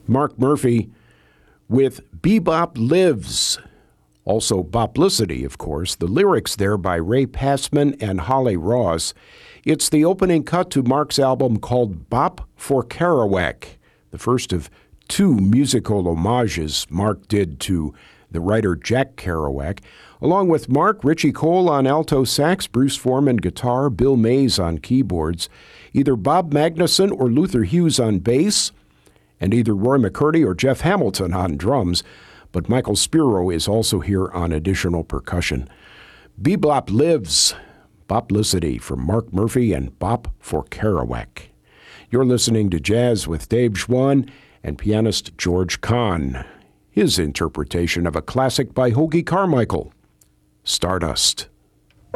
Mark Murphy with Bebop Lives. Also Boplicity, of course. The lyrics there by Ray Passman and Holly Ross. It's the opening cut to Mark's album called Bop for Kerouac, the first of two musical homages Mark did to the writer Jack Kerouac. Along with Mark, Richie Cole on alto sax, Bruce Foreman guitar, Bill Mays on keyboards, either Bob Magnuson or Luther Hughes on bass, and either Roy McCurdy or Jeff Hamilton on drums. But Michael Spiro is also here on additional percussion. Bebop Lives, Boplicity from Mark Murphy and Bop for Kerouac. You're listening to Jazz with Dave Schwann and pianist George Kahn. His interpretation of a classic by Hoagy Carmichael, Stardust.